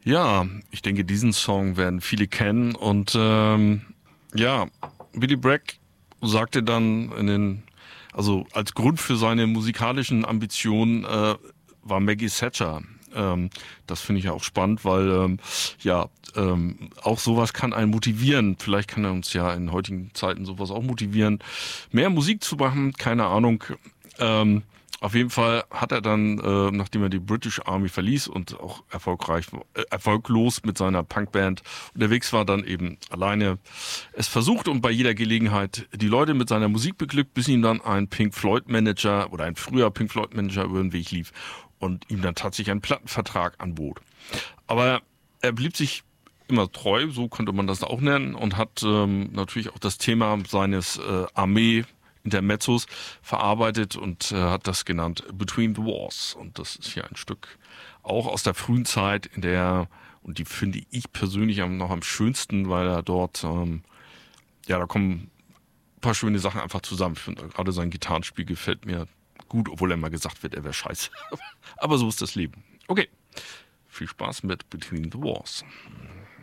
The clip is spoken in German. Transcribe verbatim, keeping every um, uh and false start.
Ja, ich denke, diesen Song werden viele kennen und ähm, ja, Billy Bragg sagte dann in den, also als Grund für seine musikalischen Ambitionen äh, war Maggie Thatcher. Ähm, das finde ich ja auch spannend, weil ähm, ja, ähm, auch sowas kann einen motivieren. Vielleicht kann er uns ja in heutigen Zeiten sowas auch motivieren, mehr Musik zu machen, keine Ahnung. Ähm, Auf jeden Fall hat er dann, äh, nachdem er die British Army verließ und auch erfolgreich, äh, erfolglos mit seiner Punkband unterwegs war, dann eben alleine es versucht und bei jeder Gelegenheit die Leute mit seiner Musik beglückt, bis ihm dann ein Pink Floyd Manager oder ein früher Pink Floyd Manager über den Weg lief und ihm dann tatsächlich einen Plattenvertrag anbot. Aber er blieb sich immer treu, so könnte man das auch nennen, und hat ähm, natürlich auch das Thema seines äh, Armee Intermezzos verarbeitet und äh, hat das genannt Between the Wars. Und das ist hier ein Stück auch aus der frühen Zeit, in der, und die finde ich persönlich am, noch am schönsten, weil er dort, ähm, ja, da kommen ein paar schöne Sachen einfach zusammen. Ich finde gerade sein Gitarrenspiel gefällt mir gut, obwohl er immer gesagt wird, er wäre scheiße. Aber so ist das Leben. Okay, viel Spaß mit Between the Wars.